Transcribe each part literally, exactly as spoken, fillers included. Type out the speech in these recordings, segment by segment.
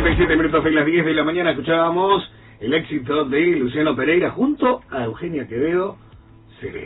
cuarenta y siete minutos de las diez de la mañana escuchábamos el éxito de Luciano Pereira junto a Eugenia Quevedo, Seré.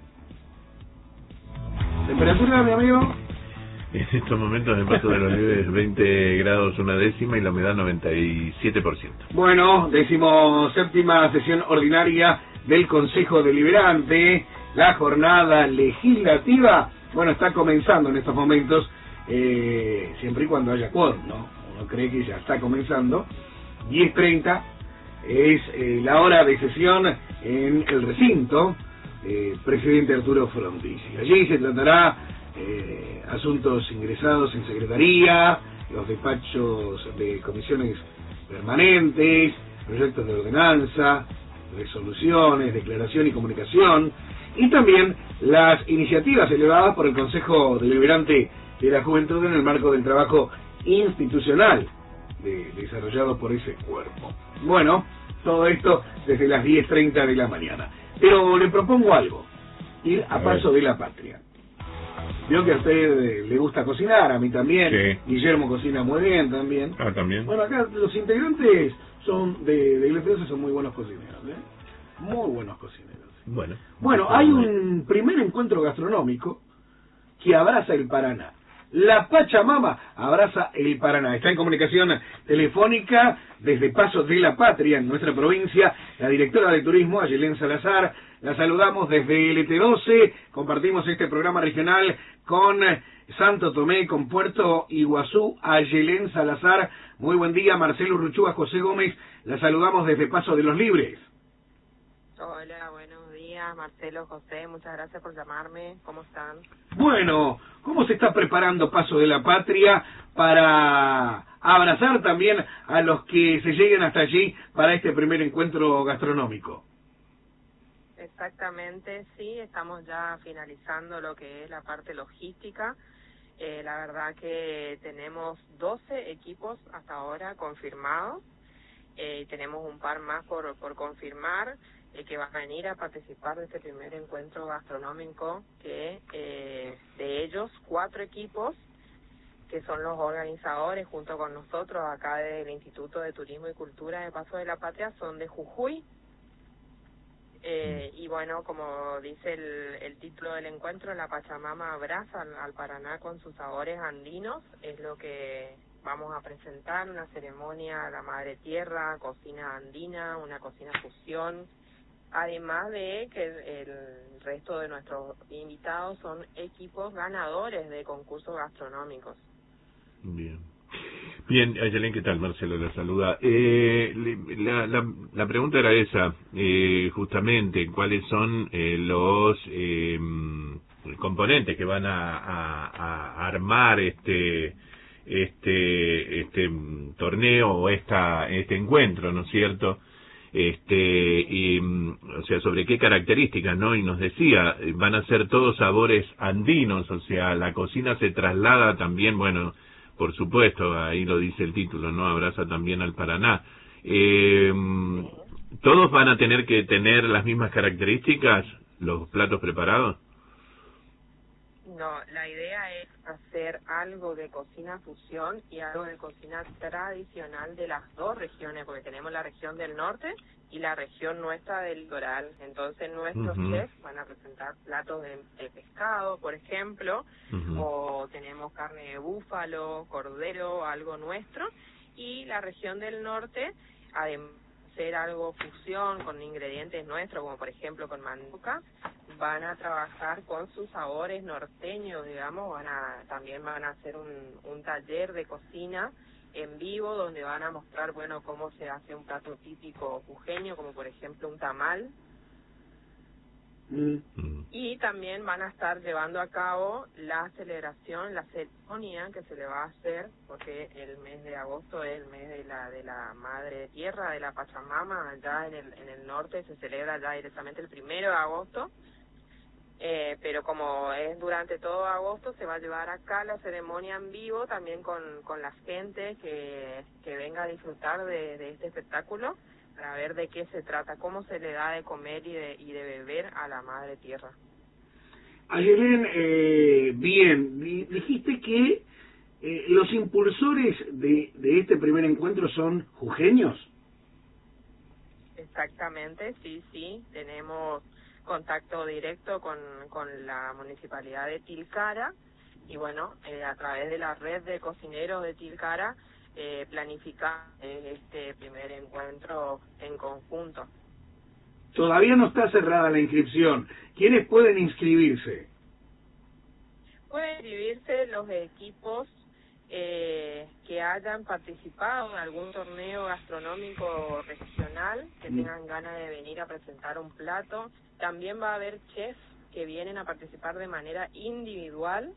¿Temperatura, mi amigo? En estos momentos en Paso de los Libres veinte grados una décima y la humedad noventa y siete por ciento. Bueno, decimoséptima sesión ordinaria del Consejo Deliberante. La jornada legislativa, bueno, está comenzando en estos momentos, eh, siempre y cuando haya quórum, ¿no? Uno cree que ya está comenzando. diez treinta es eh, la hora de sesión en el recinto, eh, presidente Arturo Frondizi. Allí se tratará eh, asuntos ingresados en secretaría, los despachos de comisiones permanentes, proyectos de ordenanza, resoluciones, declaración y comunicación, y también las iniciativas elevadas por el Consejo Deliberante de la Juventud en el marco del trabajo institucional de, desarrollado por ese cuerpo. Bueno, todo esto desde las diez treinta de la mañana. Pero le propongo algo, ir a, a paso de la patria. Veo que a usted eh, le gusta cocinar, a mí también. Sí. Guillermo cocina muy bien también. Ah, también. Bueno, acá los integrantes son de, de Iglesia son muy buenos cocineros, ¿eh? Muy buenos cocineros. Bueno. Bueno, hay un primer encuentro gastronómico que abraza el Paraná. La Pachamama abraza el Paraná. Está en comunicación telefónica desde Paso de la Patria, en nuestra provincia, la directora de turismo, Ayelén Salazar. La saludamos desde L T doce, compartimos este programa regional con Santo Tomé, con Puerto Iguazú. Ayelén Salazar, muy buen día. Marcelo Ruchúa, José Gómez, la saludamos desde Paso de los Libres. Hola, buenos días, Marcelo, José, muchas gracias por llamarme. ¿Cómo están? Bueno, ¿cómo se está preparando Paso de la Patria para abrazar también a los que se lleguen hasta allí para este primer encuentro gastronómico? Exactamente, sí, estamos ya finalizando lo que es la parte logística. Eh, la verdad que tenemos doce equipos hasta ahora confirmados. Eh, tenemos un par más por, por confirmar. Eh, que van a venir a participar de este primer encuentro gastronómico, que eh, de ellos cuatro equipos que son los organizadores junto con nosotros acá del Instituto de Turismo y Cultura de Paso de la Patria son de Jujuy. Eh, y bueno, como dice el, el título del encuentro, la Pachamama abraza al, al Paraná con sus sabores andinos. Es lo que vamos a presentar, una ceremonia a la Madre Tierra, cocina andina, una cocina fusión. Además de que el, el resto de nuestros invitados son equipos ganadores de concursos gastronómicos. Bien. Bien, Ayelén, ¿qué tal? Marcelo la saluda. Eh, la, la, la pregunta era esa, eh, justamente, ¿cuáles son eh, los eh, componentes que van a, a, a armar este este este torneo o esta este encuentro, ¿no es cierto? Este, y, o sea, sobre qué características, ¿no? Y nos decía, van a ser todos sabores andinos, o sea, la cocina se traslada también, bueno, por supuesto, ahí lo dice el título, ¿no? Abraza también al Paraná. Eh, ¿Todos van a tener que tener las mismas características, los platos preparados? No, la idea es hacer algo de cocina fusión y algo de cocina tradicional de las dos regiones, porque tenemos la región del norte y la región nuestra del litoral. Entonces nuestros uh-huh. chefs van a presentar platos de, de pescado, por ejemplo, uh-huh. o tenemos carne de búfalo, cordero, algo nuestro, y la región del norte, además hacer algo fusión con ingredientes nuestros, como por ejemplo con mandioca, van a trabajar con sus sabores norteños, digamos, van a también van a hacer un, un taller de cocina en vivo donde van a mostrar, bueno, cómo se hace un plato típico jujeño, como por ejemplo un tamal. Mm. Y también van a estar llevando a cabo la celebración, la ceremonia que se le va a hacer, porque el mes de agosto es el mes de la de la Madre Tierra, de la Pachamama. Allá en el en el norte se celebra ya directamente el primero de agosto, eh, pero como es durante todo agosto, se va a llevar acá la ceremonia en vivo, también con, con la gente que, que venga a disfrutar de, de este espectáculo, para ver de qué se trata, cómo se le da de comer y de, y de beber a la Madre Tierra. Ayelén, eh, bien, dijiste que eh, ¿los impulsores de, de este primer encuentro son jujeños? Exactamente, sí, sí, tenemos contacto directo con, con la Municipalidad de Tilcara y bueno, eh, a través de la red de cocineros de Tilcara eh, planificar eh, este primer encuentro en conjunto. Todavía no está cerrada la inscripción. ¿Quiénes pueden inscribirse? Pueden inscribirse los equipos eh, que hayan participado en algún torneo gastronómico regional, que tengan ganas de venir a presentar un plato. También va a haber chefs que vienen a participar de manera individual,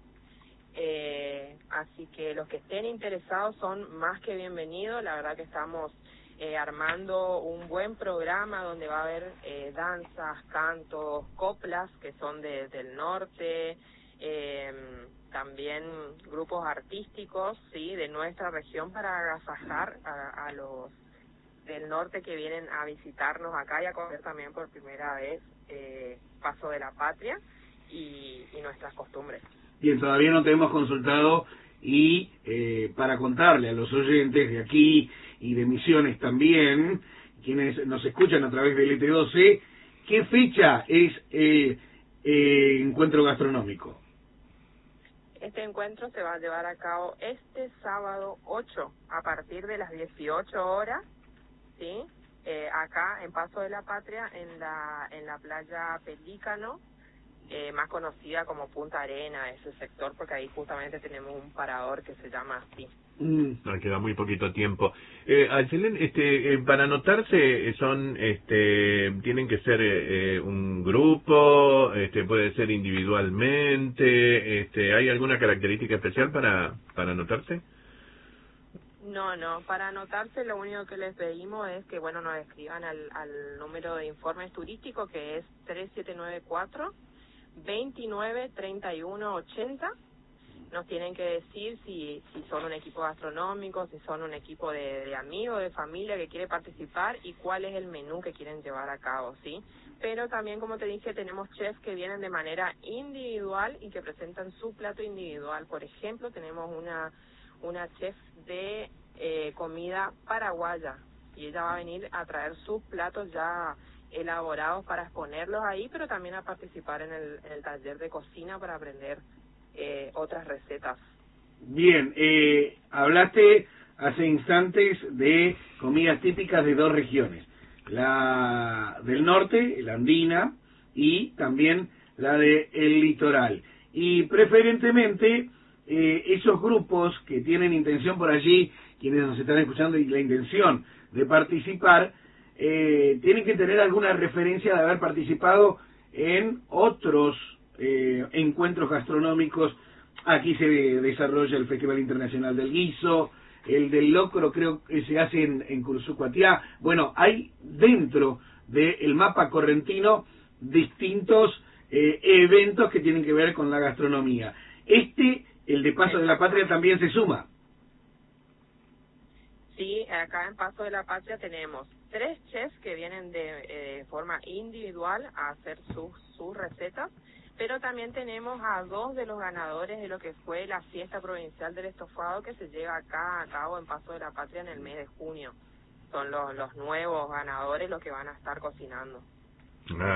eh, así que los que estén interesados son más que bienvenidos. La verdad que estamos eh, armando un buen programa donde va a haber eh, danzas, cantos, coplas que son de, del norte, eh, también grupos artísticos, sí, de nuestra región para agasajar a, a los del norte que vienen a visitarnos acá y a conocer también por primera vez eh, Paso de la Patria y, y nuestras costumbres. Bien, todavía no te hemos consultado y eh, para contarle a los oyentes de aquí y de Misiones también, quienes nos escuchan a través del E T doce, ¿qué fecha es el eh, encuentro gastronómico? Este encuentro se va a llevar a cabo este sábado ocho a partir de las dieciocho horas, ¿sí? Eh, acá en Paso de la Patria, en la en la playa Pelícano, eh, más conocida como Punta Arena, ese sector, porque ahí justamente tenemos un parador que se llama así. Mm. No, queda muy poquito tiempo. Eh, Ayelen, este, eh, para anotarse son, este, tienen que ser eh, un grupo, este, puede ser individualmente, este, ¿hay alguna característica especial para para anotarse? No, no, para anotarse lo único que les pedimos es que, bueno, nos escriban al, al número de informes turísticos que es tres siete nueve cuatro, veintinueve, treinta y uno, ochenta. Nos tienen que decir si, si son un equipo gastronómico, si son un equipo de, de amigos, de familia que quiere participar y cuál es el menú que quieren llevar a cabo, ¿sí? Pero también, como te dije, tenemos chefs que vienen de manera individual y que presentan su plato individual. Por ejemplo, tenemos una, una chef de eh, comida paraguaya y ella va a venir a traer sus platos ya elaborados para exponerlos ahí, pero también a participar en el, en el taller de cocina para aprender Eh, otras recetas. Bien, eh, hablaste hace instantes de comidas típicas de dos regiones, la del norte, la andina, y también la del litoral. Y preferentemente eh, esos grupos que tienen intención por allí, quienes nos están escuchando y la intención de participar, eh, tienen que tener alguna referencia de haber participado en otros Eh, encuentros gastronómicos. Aquí se desarrolla el Festival Internacional del Guiso, el del Locro creo que se hace en, en Cursucuatiá. Bueno, hay dentro del mapa correntino distintos eh, eventos que tienen que ver con la gastronomía. Este, el de Paso de la Patria, también se suma. Sí, acá en Paso de la Patria tenemos tres chefs que vienen de eh, forma individual a hacer sus, sus recetas, pero también tenemos a dos de los ganadores de lo que fue la fiesta provincial del estofado que se lleva acá a cabo en Paso de la Patria en el mes de junio. Son los, los nuevos ganadores los que van a estar cocinando. Ah.